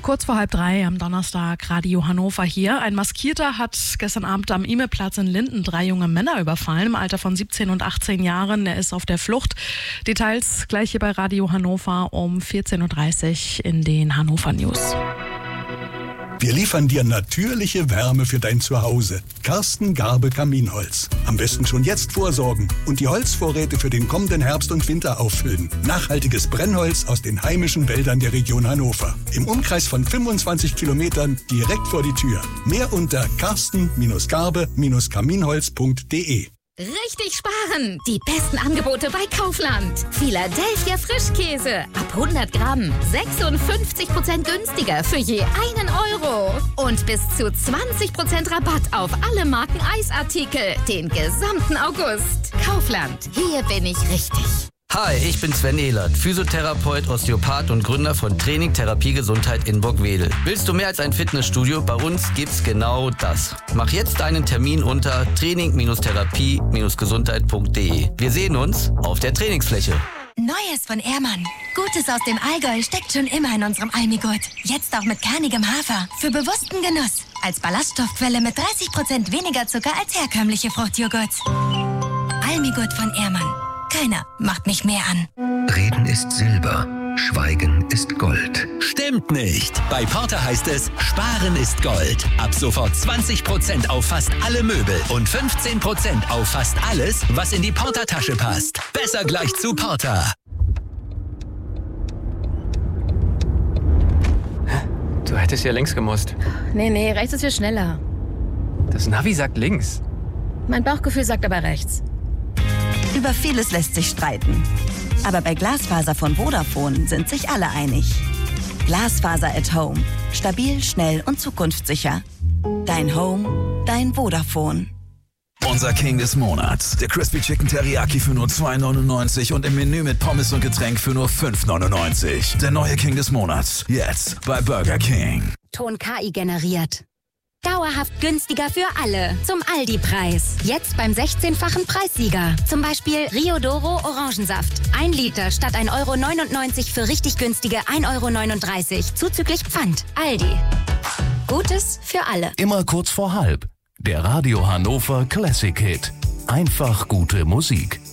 Kurz vor 2:30 am Donnerstag, Radio Hannover hier. Ein Maskierter hat gestern Abend am Ihme-Platz in Linden 3 junge Männer überfallen, im Alter von 17 und 18 Jahren. Er ist auf der Flucht. Details gleich hier bei Radio Hannover um 14.30 Uhr in den Hannover News. Wir liefern dir natürliche Wärme für dein Zuhause. Karsten Garbe Kaminholz. Am besten schon jetzt vorsorgen und die Holzvorräte für den kommenden Herbst und Winter auffüllen. Nachhaltiges Brennholz aus den heimischen Wäldern der Region Hannover. Im Umkreis von 25 Kilometern direkt vor die Tür. Mehr unter karsten-garbe-kaminholz.de. Richtig sparen! Die besten Angebote bei Kaufland. Philadelphia Frischkäse. Ab 100 Gramm. 56% günstiger für je 1 Euro. Und bis zu 20% Rabatt auf alle Marken Eisartikel. Den gesamten August. Kaufland. Hier bin ich richtig. Hi, ich bin Sven Ehlert, Physiotherapeut, Osteopath und Gründer von Training Therapie Gesundheit in Burgwedel. Willst du mehr als ein Fitnessstudio? Bei uns gibt's genau das. Mach jetzt deinen Termin unter training-therapie-gesundheit.de. Wir sehen uns auf der Trainingsfläche. Neues von Ehrmann. Gutes aus dem Allgäu steckt schon immer in unserem Almigurt. Jetzt auch mit kernigem Hafer. Für bewussten Genuss. Als Ballaststoffquelle mit 30% weniger Zucker als herkömmliche Fruchtjoghurt. Almigurt von Ehrmann. Keiner macht mich mehr an. Reden ist Silber, Schweigen ist Gold. Stimmt nicht. Bei Porter heißt es, Sparen ist Gold. Ab sofort 20% auf fast alle Möbel und 15% auf fast alles, was in die Porter-Tasche passt. Besser gleich zu Porter. Du hättest ja links gemusst. Nee, rechts ist hier schneller. Das Navi sagt links. Mein Bauchgefühl sagt aber rechts. Über vieles lässt sich streiten. Aber bei Glasfaser von Vodafone sind sich alle einig. Glasfaser at Home. Stabil, schnell und zukunftssicher. Dein Home, dein Vodafone. Unser King des Monats. Der Crispy Chicken Teriyaki für nur 2,99 und im Menü mit Pommes und Getränk für nur 5,99. Der neue King des Monats. Jetzt bei Burger King. Ton KI generiert. Dauerhaft günstiger für alle. Zum Aldi-Preis. Jetzt beim 16-fachen Preissieger. Zum Beispiel Rio Doro Orangensaft. 1 Liter statt 1,99 € für richtig günstige 1,39 € zuzüglich Pfand. Aldi. Gutes für alle. Immer kurz vor halb. Der Radio Hannover Classic Hit. Einfach gute Musik.